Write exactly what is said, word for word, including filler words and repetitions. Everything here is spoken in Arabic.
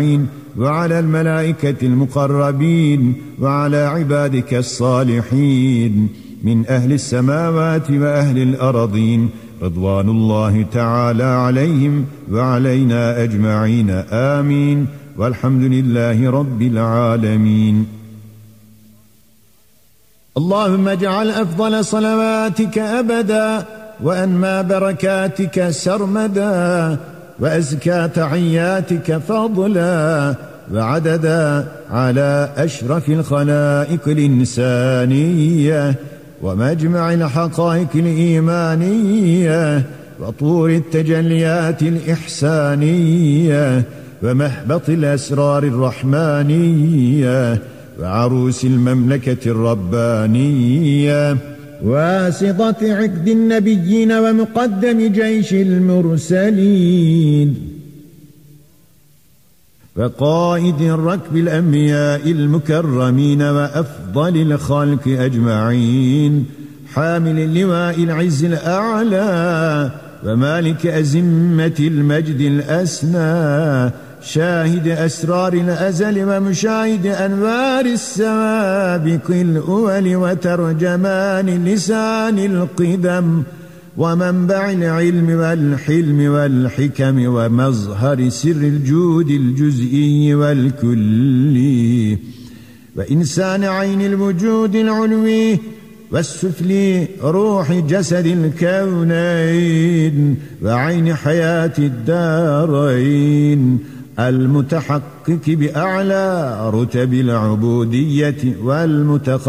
وعلى الملائكة المقربين وعلى عبادك الصالحين من أهل السماوات وأهل الأرضين رضوان الله تعالى عليهم وعلينا أجمعين آمين والحمد لله رب العالمين. اللهم اجعل أفضل صلواتك أبدا وأنمى بركاتك سرمدا وأزكى تحياتك فضلا وعددا على أشرف الخلائق الإنسانية ومجمع الحقائق الإيمانية وطور التجليات الإحسانية ومهبط الأسرار الرحمانية وعروس المملكة الربانية واسطة عقد النبيين ومقدم جيش المرسلين وقائد الركب الأنبياء المكرمين وأفضل الخلق أجمعين حامل اللواء العز الأعلى ومالك أزمة المجد الأسنى شاهد أسرار الأزل ومشاهد أنوار السوابق الأول وترجمان لسان القدم ومنبع العلم والحلم والحكم ومظهر سر الجود الجزئي والكلي وإنسان عين الوجود العلوي والسفلي روح جسد الكونين وعين حياة الدارين المتحقق بأعلى رتب العبودية والمتخصص